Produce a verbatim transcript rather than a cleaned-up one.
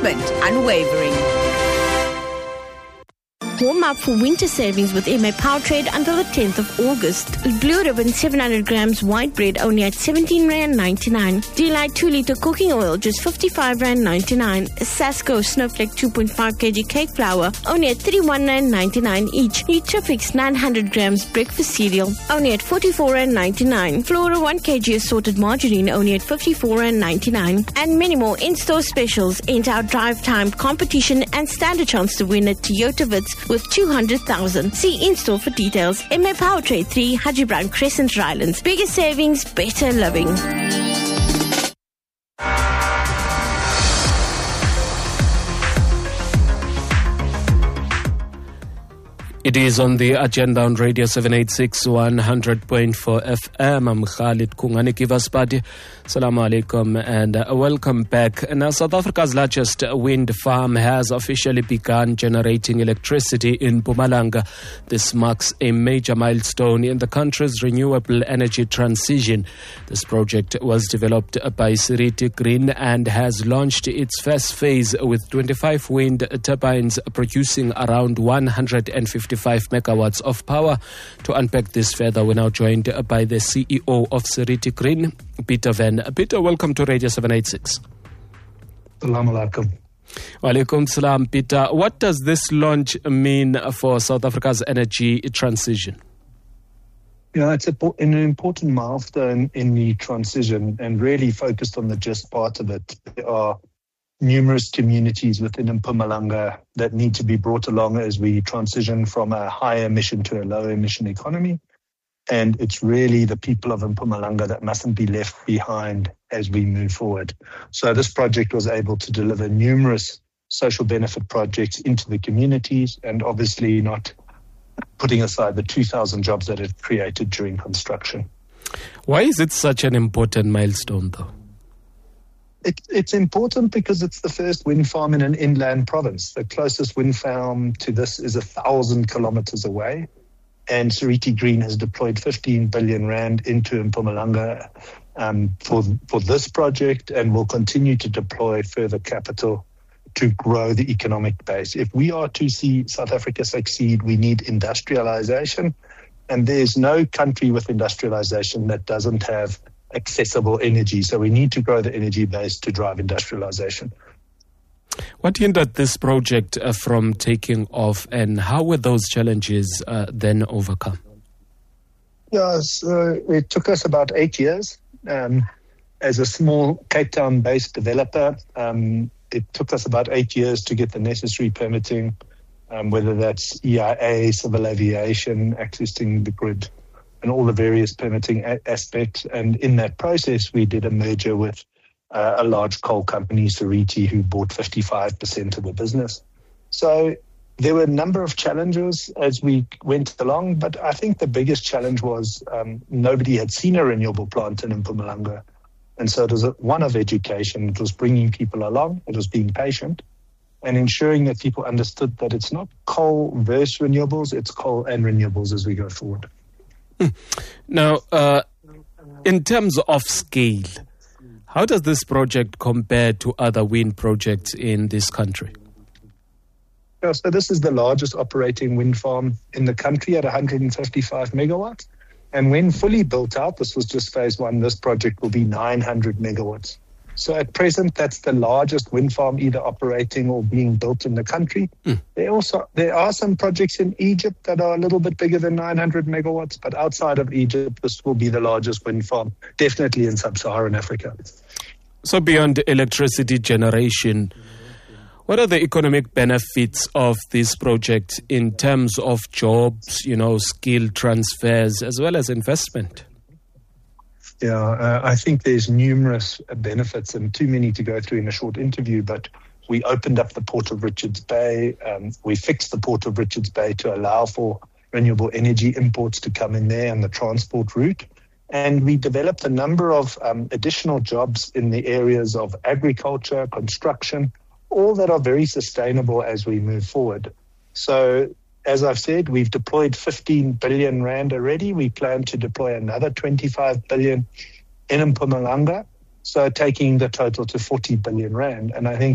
commitment unwavering. Warm up for winter savings with M A Powertrade until the tenth of August. Blue Ribbon seven hundred grams white bread only at seventeen rand ninety-nine. Delight two litre cooking oil just fifty-five rand ninety-nine. Sasco Snowflake two point five kilogram cake flour only at thirty-one rand ninety-nine each. Nutrifix nine hundred grams breakfast cereal only at forty-four rand ninety-nine. Flora one kilogram assorted margarine only at fifty-four rand ninety-nine. And many more in-store specials. Enter our drive time competition and stand a chance to win a Toyota Vitz with two hundred thousand. See in-store for details. M A Powertrade three, Haji Brown Crescent, Rylands. Bigger savings, better living. It is on the agenda on Radio seven eighty-six, one hundred point four F M. I'm Khalid Kungani Kivaspati. Assalamu alaikum and uh, welcome back. Now, South Africa's largest wind farm has officially begun generating electricity in Mpumalanga. This marks a major milestone in the country's renewable energy transition. This project was developed by Seriti Green and has launched its first phase with twenty-five wind turbines producing around one hundred fifty-five megawatts of power. To unpack this further, we're now joined by the C E O of Seriti Green, Peter Van. Peter, welcome to Radio seven eighty-six. Assalamu alaikum. Wa alaikum salam, Peter. What does this launch mean for South Africa's energy transition? Yeah, it's a, an important milestone in the transition and really focused on the just part of it. There are numerous communities within Mpumalanga that need to be brought along as we transition from a high emission to a low emission economy. And it's really the people of Mpumalanga that mustn't be left behind as we move forward. So this project was able to deliver numerous social benefit projects into the communities and obviously not putting aside the two thousand jobs that it created during construction. Why is it such an important milestone though? It, it's important because it's the first wind farm in an inland province. The closest wind farm to this is a thousand kilometers away. And Seriti Green has deployed fifteen billion rand into Mpumalanga um, for, for this project and will continue to deploy further capital to grow the economic base. If we are to see South Africa succeed, we need industrialization. And there's no country with industrialization that doesn't have accessible energy. So we need to grow the energy base to drive industrialization. What hindered this project uh, from taking off and how were those challenges uh, then overcome? Yeah, so it took us about eight years. Um, as a small Cape Town-based developer, um, it took us about eight years to get the necessary permitting, um, whether that's E I A, civil aviation, accessing the grid, and all the various permitting a- aspects. And in that process, we did a merger with uh, a large coal company, Seriti, who bought fifty-five percent of the business. So there were a number of challenges as we went along, but I think the biggest challenge was um, nobody had seen a renewable plant in Mpumalanga. And so it was a, one of education. It was bringing people along. It was being patient and ensuring that people understood that it's not coal versus renewables, it's coal and renewables as we go forward. Now, uh, in terms of scale, how does this project compare to other wind projects in this country? Yeah, so this is the largest operating wind farm in the country at one hundred fifty-five megawatts. And when fully built out, this was just phase one, this project will be nine hundred megawatts. So at present, that's the largest wind farm either operating or being built in the country. Mm. There also there are some projects in Egypt that are a little bit bigger than nine hundred megawatts, but outside of Egypt, this will be the largest wind farm, definitely in sub-Saharan Africa. So beyond electricity generation, what are the economic benefits of this project in terms of jobs, you know, skill transfers, as well as investment? Yeah, uh, I think there's numerous benefits and too many to go through in a short interview, but we opened up the Port of Richards Bay. Um, we fixed the Port of Richards Bay to allow for renewable energy imports to come in there and the transport route. And we developed a number of um, additional jobs in the areas of agriculture, construction, all that are very sustainable as we move forward. So, as I've said, we've deployed fifteen billion rand already. We plan to deploy another twenty-five billion in Mpumalanga, so taking the total to forty billion rand. And I think